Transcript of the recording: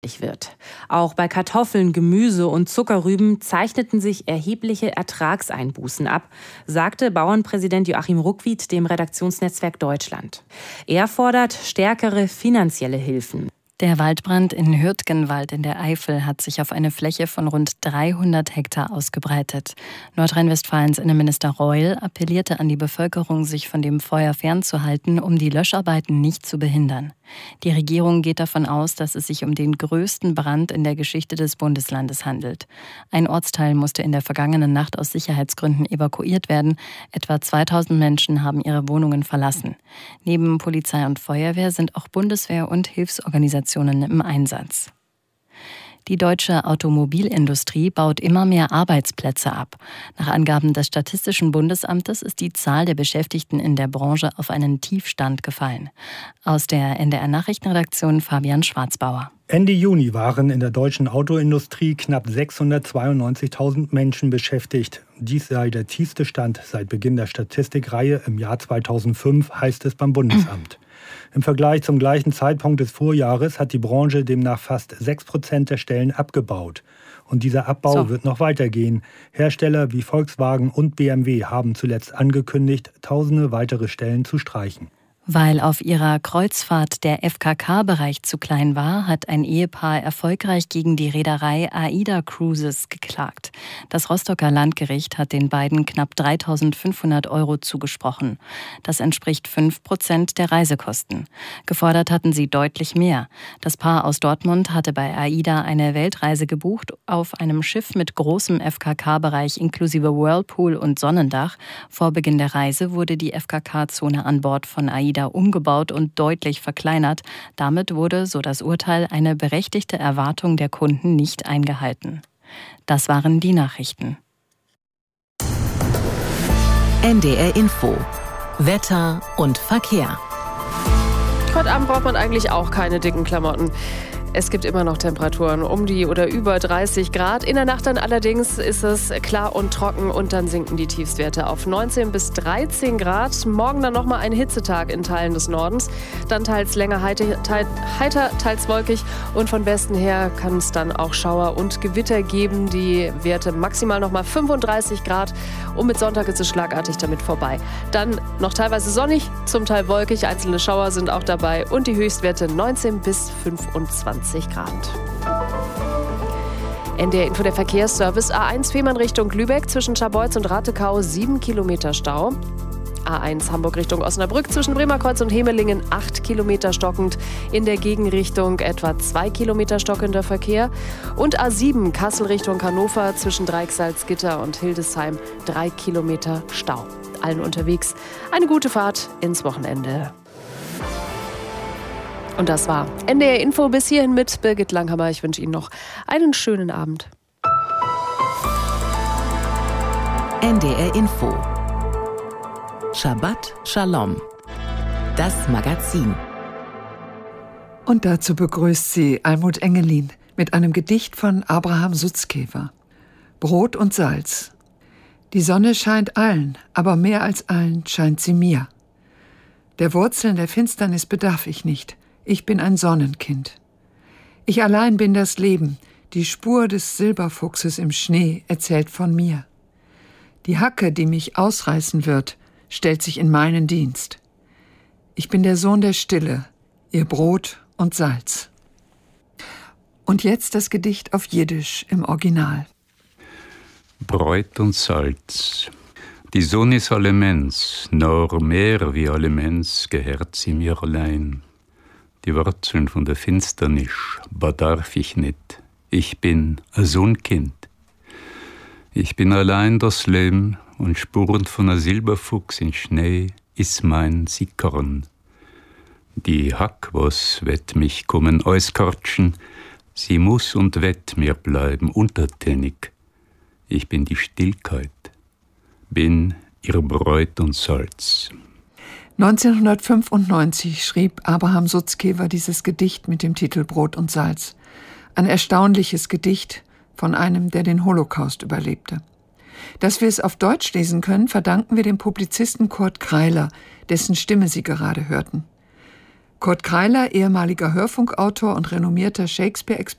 wird. Auch bei Kartoffeln, Gemüse und Zuckerrüben zeichneten sich erhebliche Ertragseinbußen ab, sagte Bauernpräsident Joachim Ruckwied dem Redaktionsnetzwerk Deutschland. Er fordert stärkere finanzielle Hilfen. Der Waldbrand in Hürtgenwald in der Eifel hat sich auf eine Fläche von rund 300 Hektar ausgebreitet. Nordrhein-Westfalens Innenminister Reul appellierte an die Bevölkerung, sich von dem Feuer fernzuhalten, um die Löscharbeiten nicht zu behindern. Die Regierung geht davon aus, dass es sich um den größten Brand in der Geschichte des Bundeslandes handelt. Ein Ortsteil musste in der vergangenen Nacht aus Sicherheitsgründen evakuiert werden. Etwa 2000 Menschen haben ihre Wohnungen verlassen. Neben Polizei und Feuerwehr sind auch Bundeswehr und Hilfsorganisationen im Einsatz. Die deutsche Automobilindustrie baut immer mehr Arbeitsplätze ab. Nach Angaben des Statistischen Bundesamtes ist die Zahl der Beschäftigten in der Branche auf einen Tiefstand gefallen. Aus der NDR-Nachrichtenredaktion Fabian Schwarzbauer. Ende Juni waren in der deutschen Autoindustrie knapp 692.000 Menschen beschäftigt. Dies sei der tiefste Stand seit Beginn der Statistikreihe im Jahr 2005, heißt es beim Bundesamt. Im Vergleich zum gleichen Zeitpunkt des Vorjahres hat die Branche demnach fast 6% der Stellen abgebaut. Und dieser Abbau wird noch weitergehen. Hersteller wie Volkswagen und BMW haben zuletzt angekündigt, tausende weitere Stellen zu streichen. Weil auf ihrer Kreuzfahrt der FKK-Bereich zu klein war, hat ein Ehepaar erfolgreich gegen die Reederei AIDA Cruises geklagt. Das Rostocker Landgericht hat den beiden knapp 3.500 € zugesprochen. Das entspricht 5% der Reisekosten. Gefordert hatten sie deutlich mehr. Das Paar aus Dortmund hatte bei AIDA eine Weltreise gebucht auf einem Schiff mit großem FKK-Bereich inklusive Whirlpool und Sonnendach. Vor Beginn der Reise wurde die FKK-Zone an Bord von AIDA umgebaut und deutlich verkleinert. Damit wurde, so das Urteil, eine berechtigte Erwartung der Kunden nicht eingehalten. Das waren die Nachrichten. NDR Info. Wetter und Verkehr. Heute Abend braucht man eigentlich auch keine dicken Klamotten. Es gibt immer noch Temperaturen um die oder über 30 Grad. In der Nacht dann allerdings ist es klar und trocken und dann sinken die Tiefstwerte auf 19 bis 13 Grad. Morgen dann nochmal ein Hitzetag in Teilen des Nordens. Dann teils länger heiter, teils wolkig. Und von Westen her kann es dann auch Schauer und Gewitter geben. Die Werte maximal nochmal 35 Grad. Und mit Sonntag ist es schlagartig damit vorbei. Dann noch teilweise sonnig, zum Teil wolkig. Einzelne Schauer sind auch dabei. Und die Höchstwerte 19 bis 25 Grad. NDR Info, der Verkehrsservice. A1 Fehmarn Richtung Lübeck zwischen Scharbeutz und Ratekau 7 Kilometer Stau. A1 Hamburg Richtung Osnabrück zwischen Bremerkreuz und Hemelingen 8 Kilometer stockend. In der Gegenrichtung etwa 2 Kilometer stockender Verkehr. Und A7 Kassel Richtung Hannover zwischen Dreichsalzgitter und Hildesheim 3 Kilometer Stau. Allen unterwegs eine gute Fahrt ins Wochenende. Und das war NDR Info bis hierhin mit Birgit Langhammer. Ich wünsche Ihnen noch einen schönen Abend. NDR Info. Shabbat Shalom. Das Magazin. Und dazu begrüßt sie Almut Engelin mit einem Gedicht von Abraham Sutzkever. Brot und Salz. Die Sonne scheint allen, aber mehr als allen scheint sie mir. Der Wurzeln der Finsternis bedarf ich nicht. Ich bin ein Sonnenkind. Ich allein bin das Leben, die Spur des Silberfuchses im Schnee erzählt von mir. Die Hacke, die mich ausreißen wird, stellt sich in meinen Dienst. Ich bin der Sohn der Stille, ihr Brot und Salz. Und jetzt das Gedicht auf Jiddisch im Original. Brot und Salz. Die Sonne ist allemens, nur mehr wie allemens gehört sie mir allein. Die Wurzeln von der Finsternis bedarf ich nicht. Ich bin ein Sonnenkind. Ich bin allein das Leben und Spuren von einem Silberfuchs in Schnee ist mein Sickern. Die Hack, was wird mich kommen auskartschen, sie muss und wird mir bleiben untertänig. Ich bin die Stillkeit, bin ihr Brot und Salz. 1995 schrieb Abraham Sutzkever dieses Gedicht mit dem Titel Brot und Salz. Ein erstaunliches Gedicht von einem, der den Holocaust überlebte. Dass wir es auf Deutsch lesen können, verdanken wir dem Publizisten Kurt Greiler, dessen Stimme Sie gerade hörten. Kurt Kreiler, ehemaliger Hörfunkautor und renommierter Shakespeare-Experte,